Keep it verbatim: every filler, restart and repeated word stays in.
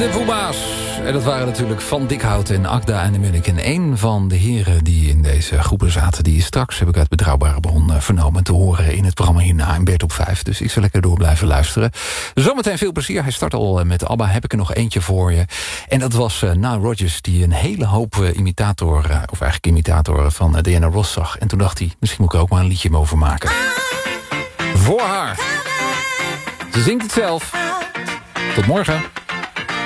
De Puma's. En dat waren natuurlijk Van Dikhout en Akda en de Munnik. En een van de heren die in deze groepen zaten... die is straks, heb ik uit Betrouwbare Bron uh, vernomen... te horen in het programma hierna in Bert op vijf. Dus ik zal lekker door blijven luisteren. Zometeen veel plezier. Hij start al uh, met ABBA. Heb ik er nog eentje voor je. En dat was uh, Nile Rodgers... die een hele hoop uh, imitator... Uh, of eigenlijk imitatoren van uh, Diana Ross zag. En toen dacht hij, misschien moet ik er ook maar een liedje over maken. Voor haar. Ze zingt het zelf. Tot morgen.